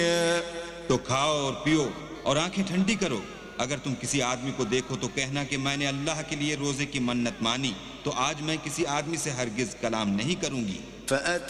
तो खाओ और पियो और आंखें ठंडी करो। अगर तुम किसी आदमी को देखो तो कहना कि मैंने अल्लाह के लिए रोजे की मन्नत मानी, तो आज मैं किसी आदमी से हरगिज कलाम नहीं करूंगी।